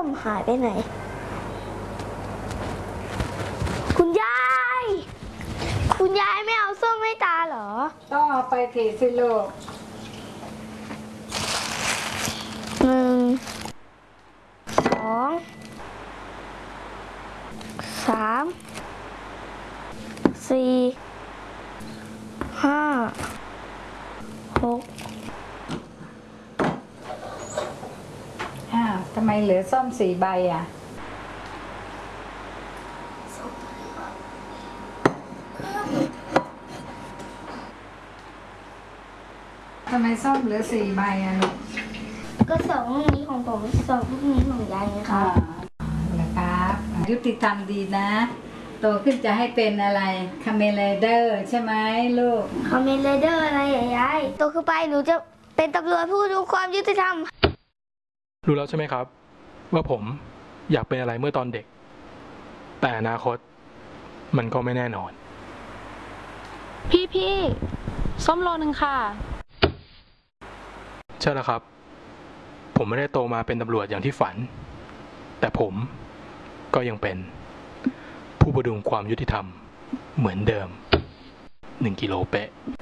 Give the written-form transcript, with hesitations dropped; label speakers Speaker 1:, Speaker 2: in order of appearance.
Speaker 1: มหายไปไหนคุณยายไม่เอาส้มให้ตาเหรอ
Speaker 2: ต้องเอาไปถีสิลูก
Speaker 1: 1 2 3 4 5 6
Speaker 2: ทำไมเหลือส้ม4 ใบอ่ะทำไมส้มเหลือ4 ใบอ่ะลูก
Speaker 1: ก็2 ลูกนี้ของผม2 ลูกนี้ของยายไงครับ
Speaker 2: นะครับยุติธรรมดีนะโตขึ้นจะให้เป็นอะไรคาเมเลเดอร์ใช่ไหมลูก
Speaker 1: คอมเมนเดอร์อะไรยายโตขึ้นไปหนูจะเป็นตำรวจผู้ดูความยุติธรรม
Speaker 3: รู้แล้วใช่ไหมครับว่าผมอยากเป็นอะไรเมื่อตอนเด็กแต่อนาคตมันก็ไม่แน่นอน
Speaker 4: พี่ส้มโลนึงค่ะ
Speaker 3: ใช่แล้วครับผมไม่ได้โตมาเป็นตำรวจอย่างที่ฝันแต่ผมก็ยังเป็นผู้ประดุงความยุติธรรมเหมือนเดิม1 กิโลเป๊ะ